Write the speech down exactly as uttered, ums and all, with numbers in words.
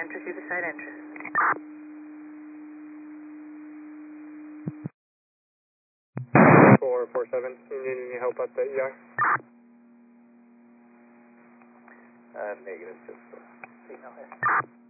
enter through the side entrance. four four seven, you need any help at the E R? Uh, negative, just uh, signal here.